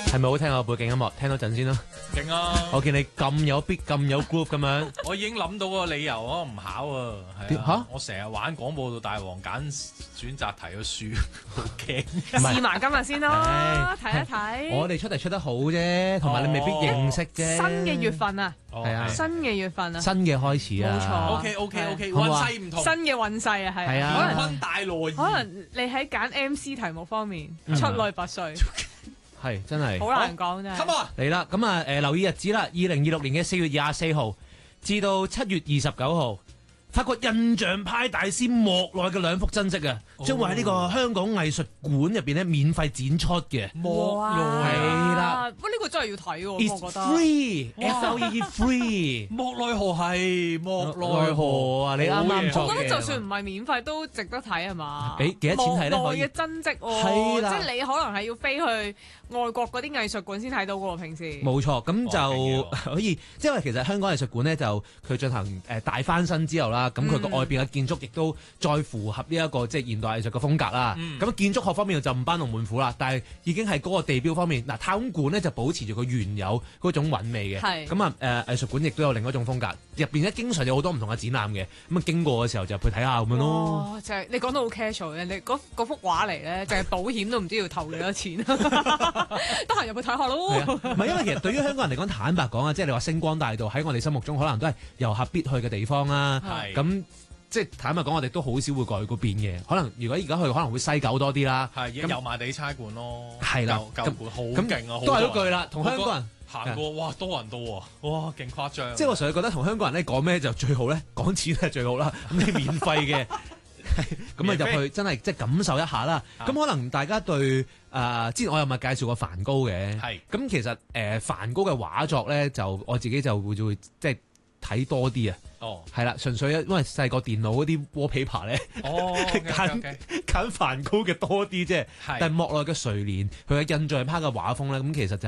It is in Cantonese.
係咪好聽啊？背景音樂聽多陣先啦。 勁啊！ 我見你咁有 beat 咁有 groove 咁樣。 我已經諗到個理由，我唔考啊。係啊， 嚇我成日玩廣播道大王揀選擇題嘅書，好驚。 試埋今日先咯， 唉睇一睇。 我哋出題出得好啫，同埋你未必認識啫。 新嘅月份啊， 係啊新嘅月份啊， 新嘅開始啊。 冇錯 OK， 好啊運勢唔同， 新嘅運勢啊， 係啊可能坤大挪移。 可能你喺揀 MC 題目方面出類拔萃， 係真係。 好難講真係。 Come on！ 嚟啦，咁啊留意日子啦，2026年嘅4月24號至到7月29號。法國印象派大師莫奈嘅2幅真跡啊，將會喺呢個香港藝術館入邊咧免費展出嘅。 哇， 係啦， 喂，呢個真係要睇喎，我 It's 覺得。 free，FLE free。 莫奈何係莫奈何啊？你啱啱作嘅。 我覺得就算唔係免費都值得睇係嘛？ 俾幾多錢睇咧？可以莫奈嘅真跡喎， 係啦即係你可能係要飛去外國嗰啲藝術館先睇到嘅喎，平時。 冇錯，咁就勁可以，因為其實香港藝術館咧就佢進行大翻新之後啦，咁佢個外邊嘅建築亦都再符合呢一個即係現代藝術嘅風格啦。咁建築學方面就唔班龍門虎啦，但係已經係嗰個地標方面，嗱太空館咧就保持住佢原有嗰種韻味嘅。 係咁藝術館亦都有另一種風格，入邊咧經常有好多唔同嘅展覽嘅，咁經過嘅時候就去睇下咁樣咯。 哇！就係你講到好 casual，人哋嗰幅畫嚟咧，就係保險都唔知要投幾多錢，得閒入去睇下咯。 係啊，唔係因為其實對於香港人嚟講，坦白講啊，即係你話星光大道喺我哋心目中可能都係遊客必去嘅地方啦。 係咁即係坦白講，我哋都好少會過去嗰邊嘅。可能如果而家去，可能會西九多啲啦。 係而家油麻地差館咯， 係啦舊館好咁勁啊！ 都係嗰句啦，同香港人行過，哇多人到喎，哇勁誇張！ 即係我成日覺得同香港人咧講咩就最好咧，講錢係最好啦。咁你免費嘅，咁啊入去真係即係感受一下啦。咁可能大家對之前我有咪介紹過梵高嘅， 係咁其實梵高嘅畫作咧，就我自己就會即係睇多啲啊。 哦， 係啦，純粹因為細個電腦嗰啲 wallpaper 咧， 哦， 揀梵高嘅多啲啫。 係但係莫奈嘅睡蓮，佢嘅印象派嘅畫風咧，咁其實就